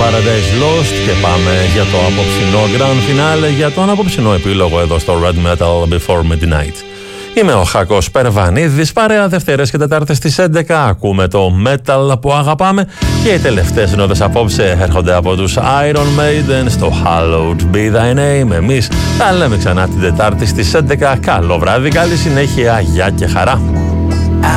Paradise Lost και πάμε για το απόψινό Grand Finale, για τον απόψινό επίλογο εδώ στο Red Metal Before Midnight. Είμαι ο Χάκος Περβανίδης, παρέα Δευτέρες και Τετάρτες στις 11. Ακούμε το metal που αγαπάμε και οι τελευταίες νότες απόψε έρχονται από τους Iron Maiden στο Hallowed Be Thy Name. Εμείς τα λέμε ξανά την Τετάρτη στις 11. Καλό βράδυ, καλή συνέχεια, γεια και χαρά.